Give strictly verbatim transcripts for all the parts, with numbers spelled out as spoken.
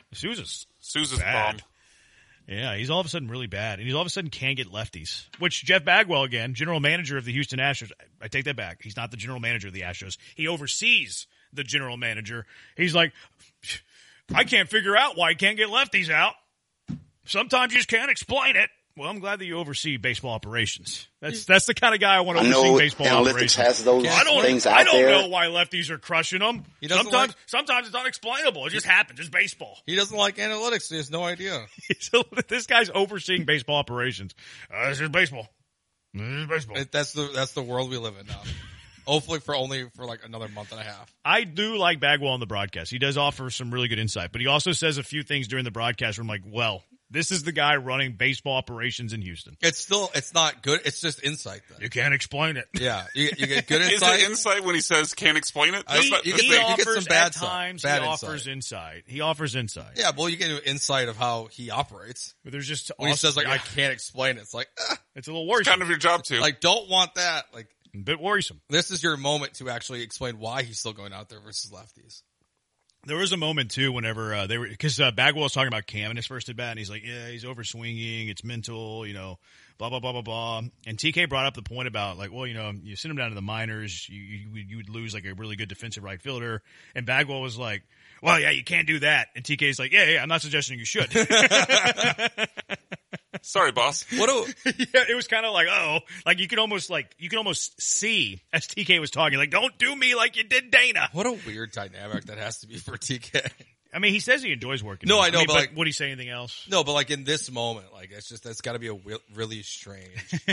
Sousa's Sousa's bad. bomb. Yeah, he's all of a sudden really bad, and he's all of a sudden can't get lefties. Which Jeff Bagwell, again, general manager of the Houston Astros, I take that back. He's not the general manager of the Astros. He oversees the general manager. He's like, I can't figure out why he can't get lefties out. Sometimes you just can't explain it. Well, I'm glad that you oversee baseball operations. That's that's the kind of guy I want to I oversee know baseball analytics operations. has those I don't, things I out don't there. know why lefties are crushing them. He doesn't Sometimes, like- sometimes it's unexplainable. It just happens. It's baseball. He doesn't like analytics. He has no idea. So this guy's overseeing baseball operations. Uh, this is baseball. This is baseball. It, that's the that's the world we live in now. Hopefully for only for like another month and a half. I do like Bagwell on the broadcast. He does offer some really good insight, but he also says a few things during the broadcast where I'm like, well, this is the guy running baseball operations in Houston. It's still it's not good. It's just insight. Then. You can't explain it. Yeah, you, you get good Is insight. it insight when he says can't explain it? That's He, not, you that's he get the- the- you get offers some bad at side- times. bad he insight. offers insight. He offers insight. Yeah, well, you get an insight of how he operates. But there's just When he also- says like yeah, I can't explain it, it's like ah, it's a little worrisome. kind of your job too. like don't want that. Like a bit worrisome. this is your moment to actually explain why he's still going out there versus lefties. There was a moment too whenever uh, they were because uh, Bagwell was talking about Cam in his first at bat, and he's like, "Yeah, he's over swinging. It's mental, you know, blah blah blah blah blah." And T K brought up the point about like, well, you know, you send him down to the minors, you you, you would lose like a really good defensive right fielder. And Bagwell was like, "Well, yeah, you can't do that." And T K's like, "Yeah, yeah, I'm not suggesting you should." Sorry, boss. What do Yeah, it was kind of like, oh, like you could almost like you can almost see as T K was talking, like, "Don't do me like you did Dana." what a weird dynamic that has to be for T K. I mean, he says he enjoys working. No, with I him. know, mean, but, like- would he say anything else? No, but like in this moment, like it's just that's got to be a wi- really strange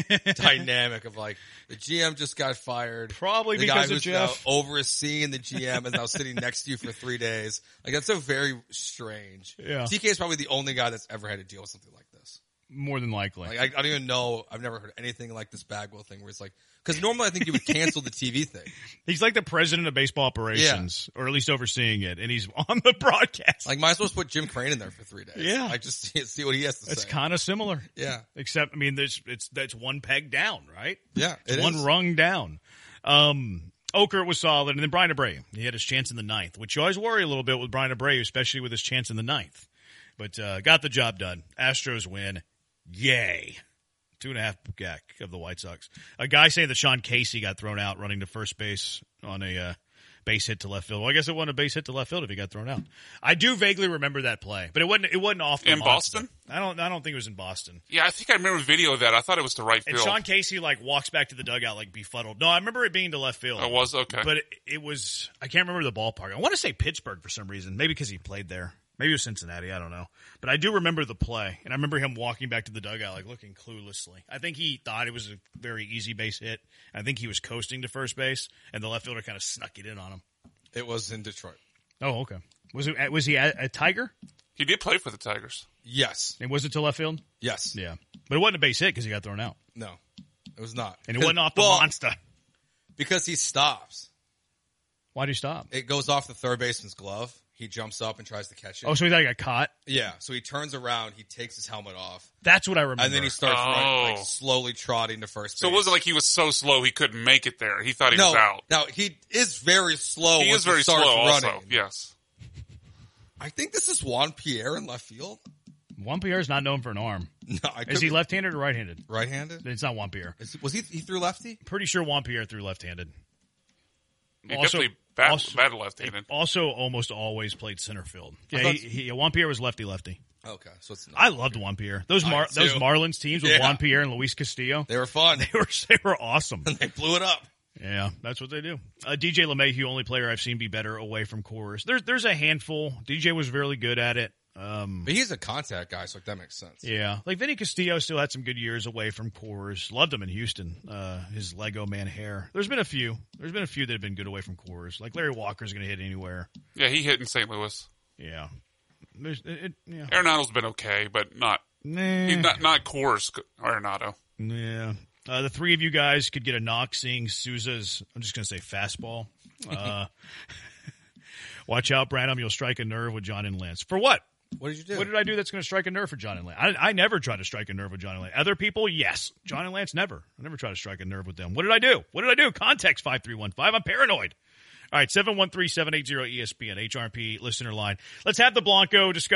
dynamic of like the G M just got fired. Probably the because guy of who's Jeff. now overseeing the G M is now sitting next to you for three days. Like that's a very strange. Yeah. T K is probably the only guy that's ever had to deal with something like this. More than likely. Like I, I don't even know. I've never heard anything like this Bagwell thing where it's like because normally I think you would cancel the T V thing. He's like the president of baseball operations, or at least overseeing it, and he's on the broadcast. Like might as well just put Jim Crane in there for three days. Yeah. like just see, see what he has to It's say. kind of similar, yeah, except I mean, there's it's that's one peg down, right? yeah, It's it one is. rung down. Um, Oker was solid, and then Brian Abreu. He had his chance in the ninth, which you always worry a little bit with Brian Abreu, especially with his chance in the ninth. But uh, got the job done. Astros win. Yay. Two and a half gack of the White Sox. A guy saying that Sean Casey got thrown out running to first base on a uh, base hit to left field. Well, I guess it wasn't a base hit to left field if he got thrown out. I do vaguely remember that play, but it wasn't. It wasn't off the In monster. Boston? I don't. I don't think it was in Boston. Yeah, I think I remember a video of that. I thought it was to right And field. Sean Casey like walks back to the dugout like befuddled. No, I remember it being to left field. It was? Okay. but it, it was. I can't remember the ballpark. I want to say Pittsburgh for some reason. Maybe because he played there. Maybe it was Cincinnati. I don't know. But I do remember the play, and I remember him walking back to the dugout, like looking cluelessly. I think he thought it was a very easy base hit. I think he was coasting to first base, and the left fielder kind of snuck it in on him. It was in Detroit. Oh, okay. Was it? Was he a, a Tiger? He did play for the Tigers. Yes, And was it to left field? yes, Yeah, but it wasn't a base hit because he got thrown out, no, it was not. and it wasn't off the well, monster. because he stops. Why'd he stop? It goes off the third baseman's glove. He jumps up and tries to catch it. Oh, so he thought he got caught. Yeah, so he turns around, he takes his helmet off, That's what I remember. and then he starts Oh. running, like slowly trotting to first base. So it wasn't like he was so slow he couldn't make it there. He thought he no, was out. now he is very slow. He once is very he slow starts also. running. Yes. I think this is Juan Pierre in left field. Juan Pierre's not known for an arm. No, I Is could he be left-handed or right-handed? right-handed? It's not Juan Pierre. Is, was he? He threw lefty? Oh, Oh, Pretty sure Juan Pierre threw left-handed. He Also- definitely bad, also- bad left-handed. Also, almost always played center field. I Yeah, thought- he, he, Juan Pierre was lefty-lefty. Okay, so it's not. I loved Juan Pierre. Those I Mar- too. those Marlins teams with Yeah. Juan Pierre and Luis Castillo, They were fun. they were they were awesome. They blew it up. Yeah, that's what they do. Uh, D J LeMahieu, only player I've seen be better away from Coors. There's there's a handful. D J was really good at it. Um, But he's a contact guy, so that makes sense. yeah, like Vinny Castillo still had some good years away from Coors. Loved him in Houston. Uh, his Lego man hair. There's been a few. There's been a few that have been good away from Coors. Like Larry Walker's going to hit anywhere. Yeah, he hit in Saint Louis. Yeah. There's, it, it, yeah. Arenado's been okay, but not Nah. he's not not Coors Arenado. Yeah. Uh, the three of you guys could get a knock seeing Sousa's, I'm just going to say fastball. Uh, watch out, Branham. You'll strike a nerve with John and Lance. For what? What did you do? What did I do that's going to strike a nerve for John and Lance? I, I never try to strike a nerve with John and Lance. Other people, yes. John and Lance, never. I never try to strike a nerve with them. What did I do? What did I do? Context five three one five. I'm paranoid. All right, seven one three, seven eight zero E S P N, H R P listener line. Let's have the Blanco discuss.